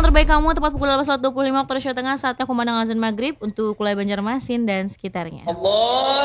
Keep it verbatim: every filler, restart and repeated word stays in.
terbaik kamu tepat pukul delapan lewat dua puluh lima waktu Indonesia Tengah, saatnya kumandang azan maghrib untuk wilayah Banjarmasin dan sekitarnya. Allah.